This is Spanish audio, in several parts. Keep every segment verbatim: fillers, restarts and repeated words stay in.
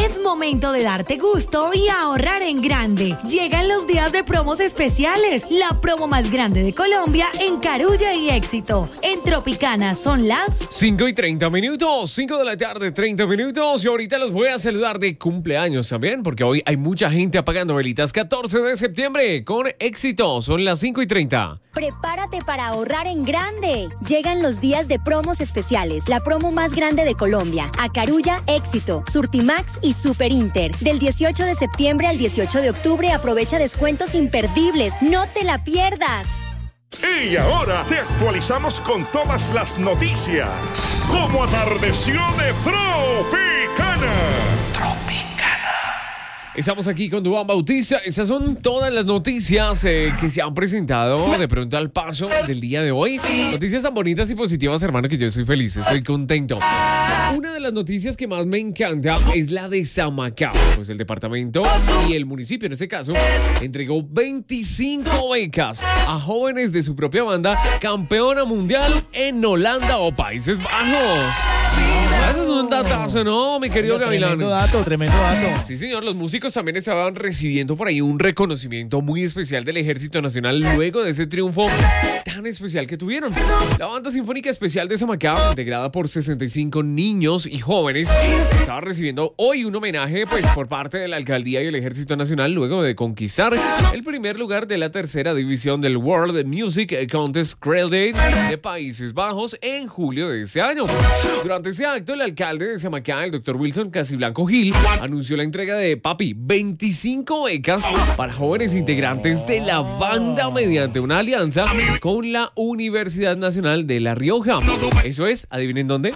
Es momento de darte gusto y ahorrar en grande. Llegan los días de promos especiales, la promo más grande de Colombia en Carulla y Éxito. En Tropicana son las cinco y treinta minutos, cinco de la tarde, treinta minutos. Y ahorita los voy a saludar de cumpleaños también, porque hoy hay mucha gente apagando velitas. catorce de septiembre con Éxito, son las cinco y treinta. Prepárate para ahorrar en grande. Llegan los días de promos especiales, la promo más grande de Colombia. A Carulla, Éxito, Surtimax y Super Inter. Del dieciocho de septiembre al dieciocho de octubre aprovecha descuentos imperdibles. ¡No te la pierdas! Y ahora te actualizamos con todas las noticias. Como atardeció de Tropicana. Tropicana. Estamos aquí con Duván Bautista. Esas son todas las noticias eh, que se han presentado de pronto al paso del día de hoy. Noticias tan bonitas y positivas, hermano, que yo estoy feliz, estoy contento. Una de las noticias que más me encanta es la de Samacá. Pues el departamento y el municipio, en este caso, entregó veinticinco becas a jóvenes de su propia banda, campeona mundial en Holanda o Países Bajos. Ese es un datazo, ¿no, mi querido Gavilán? Tremendo dato, tremendo dato. Sí, señor, los músicos también estaban recibiendo por ahí un reconocimiento muy especial del Ejército Nacional luego de ese triunfo tan especial que tuvieron. La Banda Sinfónica Especial de Samacá, integrada por sesenta y cinco niños y jóvenes, estaba recibiendo hoy un homenaje pues, por parte de la Alcaldía y el Ejército Nacional luego de conquistar el primer lugar de la tercera división del World Music Contest Cradle Day de Países Bajos en julio de ese año. Durante ese acto, el alcalde de Samacá, el doctor Wilson Casiblanco Gil, anunció la entrega de, papi, veinticinco becas para jóvenes integrantes de la banda mediante una alianza con la Universidad Nacional de La Rioja. Eso es, ¿adivinen dónde?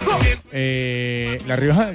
Eh, La Rioja.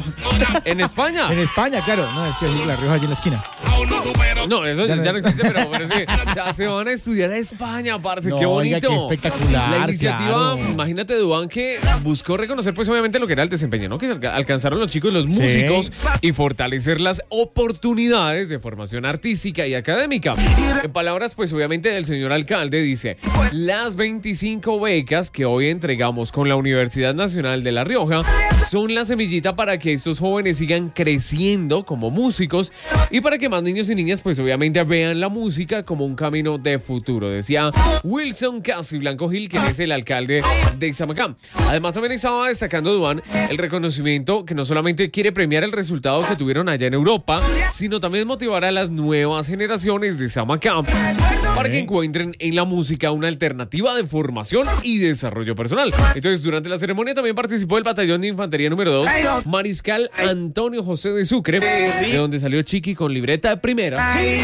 En España. En España, claro. No, es que La Rioja allí en la esquina. No, eso ya no, ya no existe, pero, pero sí, ya se van a estudiar a España, parce, no, qué bonito. Oiga, qué espectacular. La iniciativa, claro. Imagínate, Duván, que buscó reconocer, pues, obviamente, lo que era el desempeño, ¿no? Que alcanzaron los chicos, los músicos, sí, y fortalecer las oportunidades de formación artística y académica. En palabras, pues, obviamente, del señor alcalde, dice: las veinticinco becas que hoy entregamos con la Universidad Nacional de La Rioja son la semillita para que estos jóvenes sigan creciendo como músicos y para que más niños y niñas, pues obviamente vean la música como un camino de futuro, decía Wilson Casiblanco Gil, quien es el alcalde de Samacá. Además, también estaba destacando, Duan, el reconocimiento que no solamente quiere premiar el resultado que tuvieron allá en Europa, sino también motivar a las nuevas generaciones de Samacá para que encuentren en la música una alternativa de formación y desarrollo personal. Entonces, durante la ceremonia también participó el batallón de infantería número dos, Mariscal Antonio José de Sucre, de donde salió Chiqui con libreta de primera.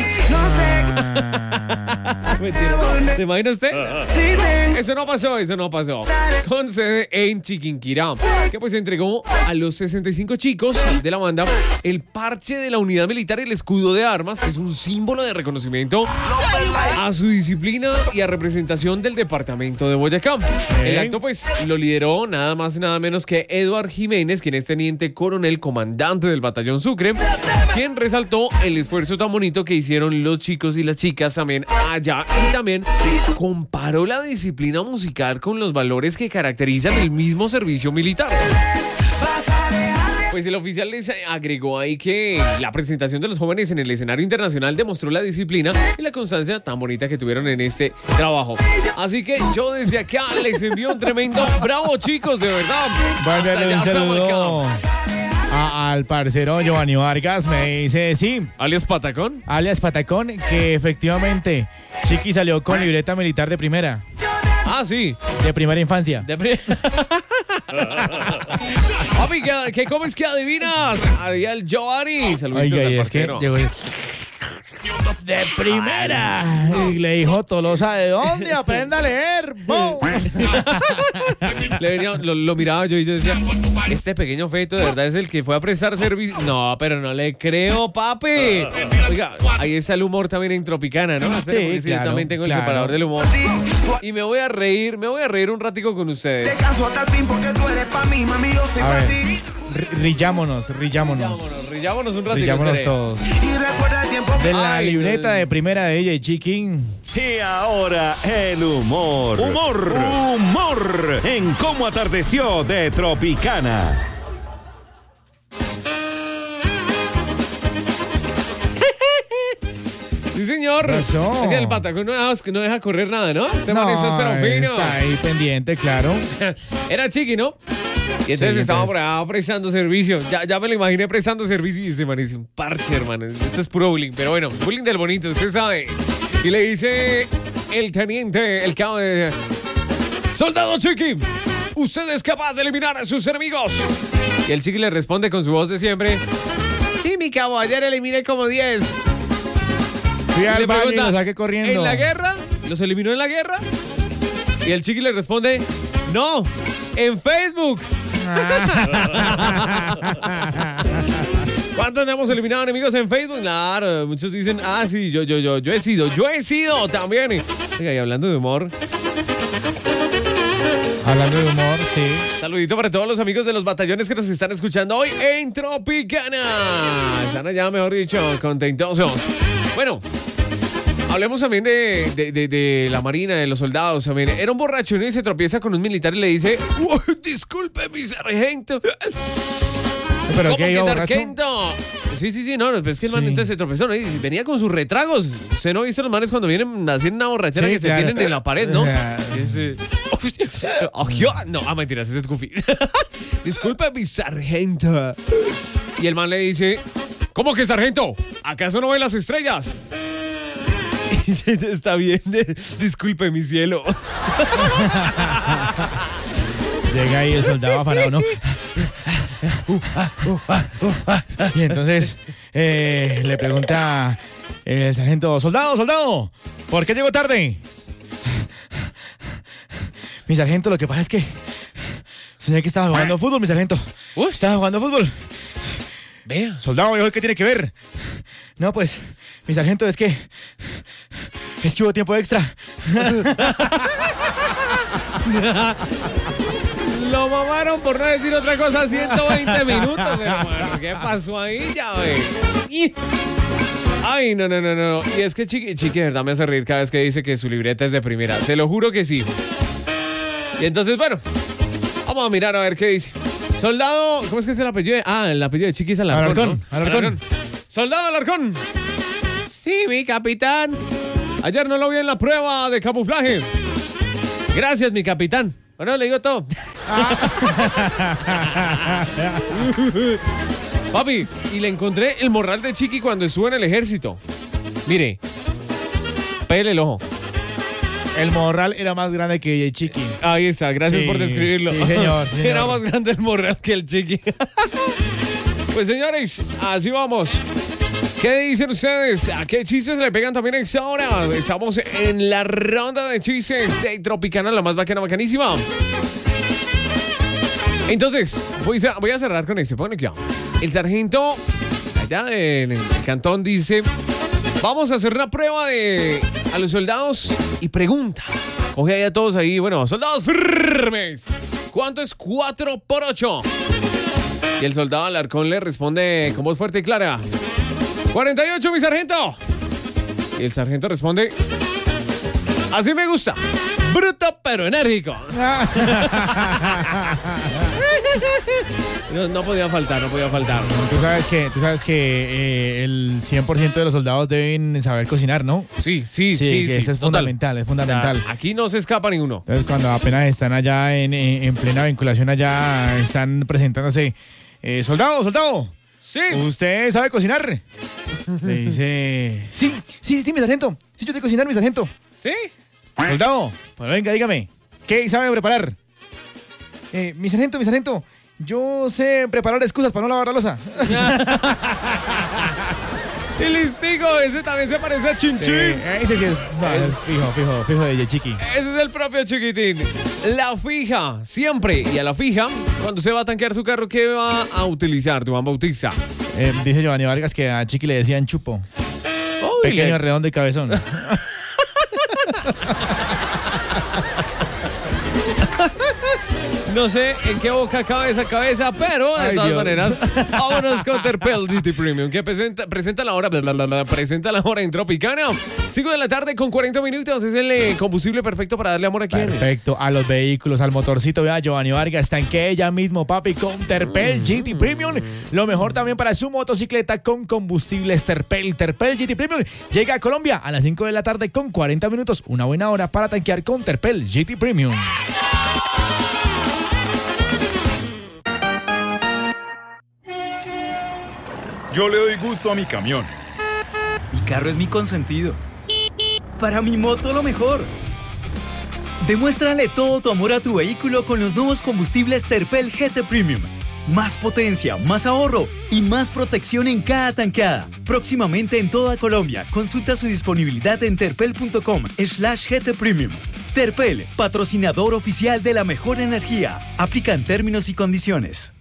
Ah. ¿Se imagina usted? Eso no pasó, eso no pasó. Con sede en Chiquinquirá, que pues entregó a los sesenta y cinco chicos de la banda el parche de la unidad militar y el escudo de armas, que es un símbolo de reconocimiento a su disciplina y a representación del departamento de Boyacá. El acto pues lo lideró nada más y nada menos que Eduard Jiménez, quien es teniente coronel comandante del batallón Sucre, quien resaltó el esfuerzo tan bonito que hicieron los chicos y las chicas también allá, y también comparó la disciplina musical con los valores que caracterizan el mismo servicio militar. Pues el oficial les agregó ahí que la presentación de los jóvenes en el escenario internacional demostró la disciplina y la constancia tan bonita que tuvieron en este trabajo. Así que yo desde acá les envío un tremendo bravo, chicos, de verdad. Mándale un saludo a, al parcero Giovanni Vargas. Me dice, sí, alias Patacón. Alias Patacón, que efectivamente Chiqui salió con libreta militar de primera. Ah, sí. De primera infancia. De pri- Papi, ¿qué, ¿qué comes que adivinas? Adiel Giovanni. Saluditos al parcero. Es que llegó de primera. Y le dijo Tolosa, ¿de dónde? Aprenda a leer. Le venía, lo, lo miraba yo y yo decía, este pequeño feto de verdad es el que fue a prestar servicio. No, pero no le creo, papi. Oiga, ahí está el humor también en Tropicana, ¿no? Espera, sí, claro, también tengo claro. el separador del humor. Y me voy a reír, me voy a reír un ratico con ustedes. A ver, rillámonos, rillámonos. Rillámonos un ratito. Rillámonos todos. De la Ay, libreta de primera de ella y Chiquín. Y ahora el humor. Humor. Humor. En Cómo Atardeció de Tropicana. señor. Pasó. Es que el patacón no, es que no deja correr nada, ¿no? Este No, man está pero fino. está ahí pendiente, claro. Era Chiqui, ¿no? Y entonces Sí, estaba entonces- por allá prestando servicio. Ya, ya me lo imaginé prestando servicio y ese man es un parche, hermano. Esto es puro bullying, pero bueno, bullying del bonito, usted sabe. Y le dice el teniente, el cabo de... ¡Soldado Chiqui! ¿Usted es capaz de eliminar a sus enemigos? Y el Chiqui le responde con su voz de siempre. Sí, mi cabo, ayer eliminé como diez. Fui Y al le baño y pregunta, lo saqué corriendo. ¿en la guerra? ¿Los eliminó en la guerra? Y el Chiqui le responde, no, en Facebook. ¿Cuántos hemos eliminado enemigos en Facebook? Claro, muchos dicen, ah, sí, yo, yo, yo, yo he sido, yo he sido también. Oiga, y hablando de humor, Hablando de humor, sí. saludito para todos los amigos de los batallones que nos están escuchando hoy en Tropicana. Están allá, mejor dicho, contentosos. Bueno, hablemos también de, de, de, de la marina, de los soldados también. Era un borracho, ¿no? Y se tropieza con un militar y le dice, "Uy, disculpe, mi sargento. ¿Pero ¿Cómo qué, que iba borracho? sargento? Sí, sí, sí, no, pero es que el man Sí. entonces se tropezó, ¿no? Y venía con sus retragos. Usted no ha visto los manes cuando vienen haciendo una borrachera Sí, que claro. se tienen en la pared, ¿no? Ah. Es, eh, no, ah, mentiras, ese es Goofy. Disculpe, mi sargento. Y el man le dice, ¿cómo que sargento? ¿Acaso no ve las estrellas? Está bien, disculpe, mi cielo. Llega ahí el soldado afanado, ¿no? Y entonces eh, le pregunta el sargento, soldado, soldado, ¿por qué llegó tarde? Mi sargento, lo que pasa es que soñé que estaba jugando fútbol, mi sargento. Uy. Estaba jugando fútbol. Vea. Soldado, ¿qué tiene que ver? No, pues, mi sargento, es que es que hubo tiempo extra. Lo mamaron por no decir otra cosa ciento veinte minutos, hermano. ¿Qué pasó ahí? Ya ve. Y- Ay, no, no, no, no. Y es que Chiqui, Chiqui, de verdad me hace reír cada vez que dice que su libreta es de primera. Se lo juro que sí. Y entonces, bueno, vamos a mirar a ver qué dice. Soldado, ¿cómo es que es el apellido? de- Ah, el apellido de Chiqui es Alarcón, Alarcón, ¿no? Alarcón. Soldado Alarcón. Sí, mi capitán. Ayer no lo vi en la prueba de camuflaje. Gracias, mi capitán. Bueno, le digo todo. Papi, y le encontré el morral de Chiqui cuando estuvo en el ejército. Mire, pele el ojo. El morral era más grande que el Chiqui. Ahí está, gracias Sí, por describirlo. sí, señor, sí, Era señor. más grande el morral que el Chiqui. Pues señores, así vamos. ¿Qué dicen ustedes? ¿A qué chistes le pegan también a esta hora? Estamos en la ronda de chistes de Tropicana, la más bacana, bacanísima. Entonces, voy a, voy a cerrar con este. Pon aquí. El sargento, allá en el cantón, dice: vamos a hacer una prueba de a los soldados y pregunta. Coge ahí a todos ahí, bueno, soldados firmes. ¿Cuánto es cuatro por ocho? Y el soldado Alarcón le responde con voz fuerte y clara: cuarenta y ocho, mi sargento. Y el sargento responde: así me gusta. Bruto pero enérgico. No, no podía faltar, no podía faltar. Tú sabes que, tú sabes que eh, el cien por ciento de los soldados deben saber cocinar, ¿no? Sí, sí, sí. Sí, que sí, eso es total. fundamental, es fundamental. O sea, aquí no se escapa ninguno. Entonces, cuando apenas están allá en, en- en plena vinculación, allá están presentándose, eh, soldado, soldado, Sí. ¿usted sabe cocinar? Le dice, sí, sí, sí, mi sargento, sí, yo sé cocinar, mi sargento. ¿Sí? Soldado, pues venga, dígame, ¿qué sabe preparar? Eh, mi sargento, mi sargento, yo sé preparar excusas para no lavar la losa. Y listigo, ese también se parece a Chin Sí, Chin. ese sí es, no, es fijo, fijo, fijo de Chiqui. Ese es el propio Chiquitín. La fija, siempre. Y a la fija, cuando se va a tanquear su carro, ¿qué va a utilizar, Juan Bautista? Eh, dice Giovanni Vargas que a Chiqui le decían chupo. Uy, Pequeño, le- redondo y cabezón. No sé en qué boca cabe esa cabeza, pero de Ay, todas Dios. maneras, vámonos con Terpel G T Premium, que presenta, presenta la hora, bla, bla, bla, bla, presenta la hora en Tropicana. cinco de la tarde con cuarenta minutos. Es el eh, combustible perfecto para darle amor a quien. Perfecto, a los vehículos, al motorcito. Vea, Giovanni Vargas, tanque ella mismo, papi, con Terpel G T Premium. Lo mejor también para su motocicleta con combustibles Terpel. Terpel G T Premium llega a Colombia a las cinco de la tarde con cuarenta minutos. Una buena hora para tanquear con Terpel G T Premium. Yo le doy gusto a mi camión. Mi carro es mi consentido. Para mi moto lo mejor. Demuéstrale todo tu amor a tu vehículo con los nuevos combustibles Terpel G T Premium. Más potencia, más ahorro y más protección en cada tanqueada. Próximamente en toda Colombia. Consulta su disponibilidad en terpel.com slash GT Premium. Terpel, patrocinador oficial de la mejor energía. Aplican términos y condiciones.